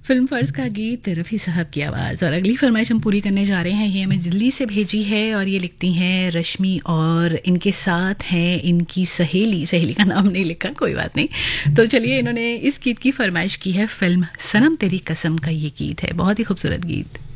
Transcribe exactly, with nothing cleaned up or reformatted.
Film फर्ज का गीत रफ़ी साहब की आवाज़। और अगली फरमाइश हम पूरी करने जा रहे हैं, ये हमें दिल्ली से भेजी है और ये लिखती हैं रश्मि और इनके साथ हैं इनकी सहेली। सहेली का नाम नहीं लिखा, कोई बात नहीं। तो चलिए, इन्होंने इस गीत की फरमाइश की है, फिल्म सनम तेरी कसम का ये गीत है, बहुत ही खूबसूरत गीत।